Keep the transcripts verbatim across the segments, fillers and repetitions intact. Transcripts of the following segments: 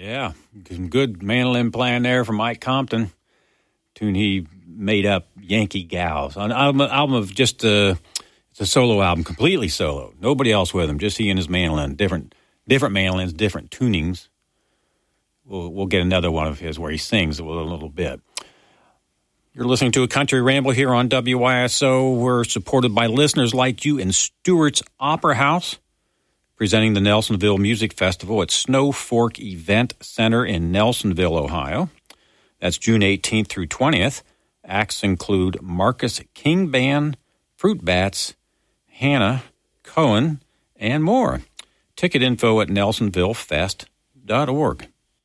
Yeah, some good mandolin playing there from Mike Compton. Tune he made up, Yankee Gals. An album, album of just uh, it's a solo album, completely solo. Nobody else with him, just he and his mandolin. Different, different mandolins, different tunings. We'll we'll get another one of his where he sings a little, a little bit. You're listening to a Country Ramble here on W Y S O. We're supported by listeners like you in Stewart's Opera House, presenting the Nelsonville Music Festival at Snow Fork Event Center in Nelsonville, Ohio. That's June eighteenth through twentieth. Acts include Marcus King Band, Fruit Bats, Hannah Cohen, and more. Ticket info at nelsonville fest dot org.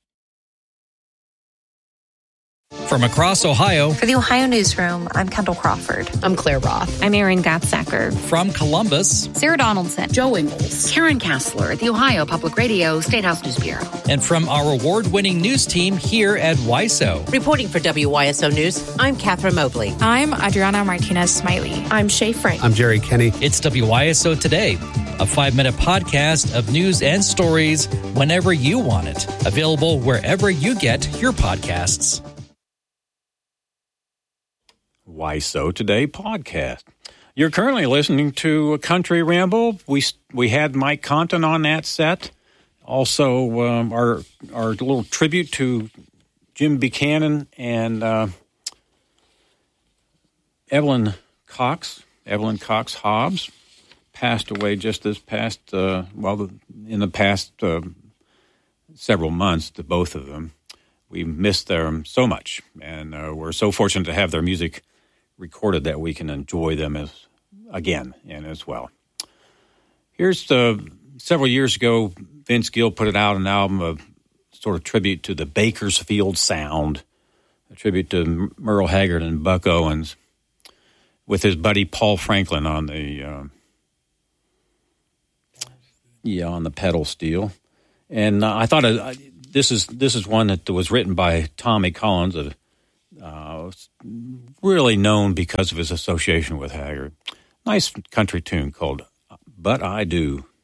From across Ohio. For the Ohio Newsroom, I'm Kendall Crawford. I'm Claire Roth. I'm Erin Gatsacker. From Columbus. Sarah Donaldson. Joe Ingles. Karen Kassler, the Ohio Public Radio State House News Bureau. And from our award-winning news team here at W Y S O. Reporting for W Y S O News, I'm Catherine Mobley. I'm Adriana Martinez-Smiley. I'm Shay Frank. I'm Jerry Kenny. It's W Y S O Today, a five-minute podcast of news and stories whenever you want it. Available wherever you get your podcasts. W Y S O Today podcast. You're currently listening to a Country Ramble. We we had Mike Compton on that set. Also, um, our our little tribute to Jim Buchanan and uh, Evelyn Cox. Evelyn Cox Hobbs passed away just this past, uh, well, in the past uh, several months, to both of them. We missed them so much, and uh, we're so fortunate to have their music recorded that we can enjoy them as again and as well. Here's uh, several years ago, Vince Gill put it out an album of sort of tribute to the Bakersfield sound, a tribute to Merle Haggard and Buck Owens, with his buddy Paul Franklin on the uh, yeah on the pedal steel. And uh, I thought uh, this is this is one that was written by Tommy Collins, a Uh, really known because of his association with Haggard. Nice country tune called But I Do.